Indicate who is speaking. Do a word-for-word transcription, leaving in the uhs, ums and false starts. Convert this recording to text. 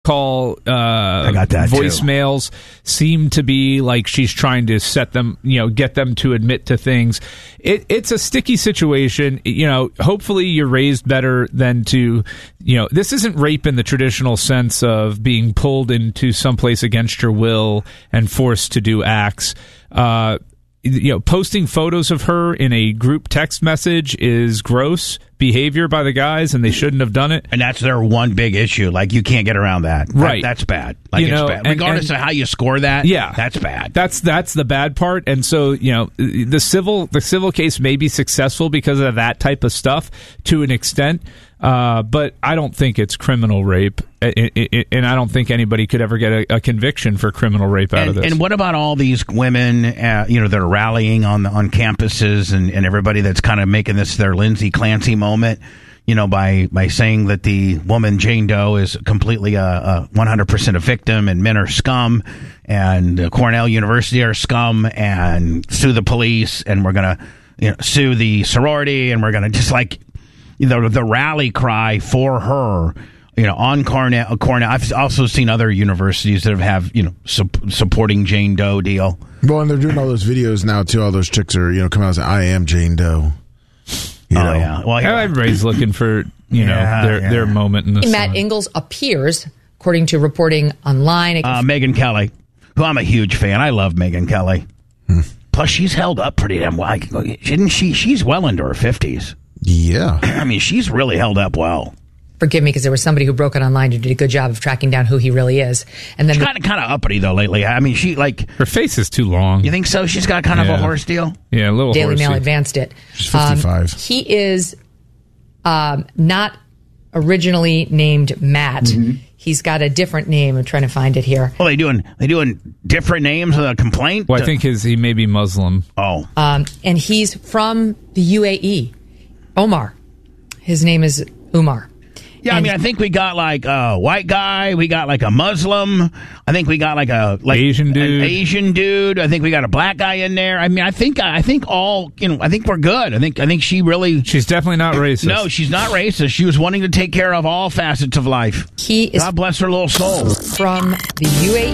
Speaker 1: call uh,
Speaker 2: I got that
Speaker 1: voicemails
Speaker 2: too.
Speaker 1: seem to be like she's trying to set them, you know, get them to admit to things. It, it's a sticky situation. You know, hopefully you're raised better than to, you know, this isn't rape in the traditional sense of being pulled into someplace against your will and forced to do acts. Uh, you know, posting photos of her in a group text message is gross behavior by the guys, and they shouldn't have done it.
Speaker 2: And that's their one big issue. Like, you can't get around that.
Speaker 1: Right.
Speaker 2: That, that's bad. Like,
Speaker 1: you
Speaker 2: it's
Speaker 1: know,
Speaker 2: bad.
Speaker 1: and,
Speaker 2: Regardless
Speaker 1: and,
Speaker 2: of how you score that,
Speaker 1: yeah,
Speaker 2: that's bad.
Speaker 1: That's that's the bad part. And so, you know, the civil the civil case may be successful because of that type of stuff to an extent. Uh, but I don't think it's criminal rape, it, it, it, and I don't think anybody could ever get a, a conviction for criminal rape out
Speaker 2: and,
Speaker 1: of this.
Speaker 2: And what about all these women, uh, you know, that are rallying on on campuses, and, and everybody that's kind of making this their Lindsay Clancy moment, you know, by, by saying that the woman Jane Doe is completely a, a one hundred percent a victim, and men are scum, and uh, Cornell University are scum, and sue the police, and we're going to, you know, sue the sorority, and we're going to just like... You know, the rally cry for her, you know, on Cornell. Cornell. I've also seen other universities that have, have you know, su- supporting Jane Doe deal.
Speaker 3: Well, and they're doing all those videos now, too. All those chicks are, you know, coming out and saying, I am Jane Doe. You
Speaker 2: oh,
Speaker 3: know?
Speaker 2: yeah. Well, yeah.
Speaker 1: Everybody's looking for, you know,
Speaker 2: yeah,
Speaker 1: their,
Speaker 2: yeah.
Speaker 1: their moment in the sun.
Speaker 4: Matt Ingalls appears, according to reporting online.
Speaker 2: Uh, Megyn Kelly, who I'm a huge fan. I love Megyn Kelly. Hmm. Plus, she's held up pretty damn well. Isn't she? She's well into her fifties.
Speaker 3: Yeah.
Speaker 2: I mean, she's really held up well.
Speaker 4: Forgive me, because there was somebody who broke it online who did a good job of tracking down who he really is. And then
Speaker 2: she's
Speaker 4: the-
Speaker 2: kind of kind of uppity, though, lately. I mean, she, like...
Speaker 1: Her face is too long.
Speaker 2: You think so? She's got kind
Speaker 1: yeah.
Speaker 2: of a horse deal?
Speaker 1: Yeah, a little
Speaker 4: Daily
Speaker 1: horsey.
Speaker 4: Mail advanced it.
Speaker 3: She's fifty-five.
Speaker 4: Um, he is um, not originally named Matt. Mm-hmm. He's got a different name. I'm trying to find it here.
Speaker 2: Well, they doing they doing different names of the complaint?
Speaker 1: Well, I think his he may be Muslim.
Speaker 2: Oh.
Speaker 4: Um, and he's from the U A E. Omar. His name is Umar.
Speaker 2: Yeah,
Speaker 4: and
Speaker 2: I mean, I think we got like a white guy. We got like a Muslim. I think we got like a like
Speaker 1: Asian dude.
Speaker 2: An Asian dude. I think we got a black guy in there. I mean, I think I think all you know. I think we're good. I think I think she really.
Speaker 1: She's definitely not racist.
Speaker 2: No, she's not racist. She was wanting to take care of all facets of life.
Speaker 4: He is
Speaker 2: God bless her little soul.
Speaker 4: from the U A E.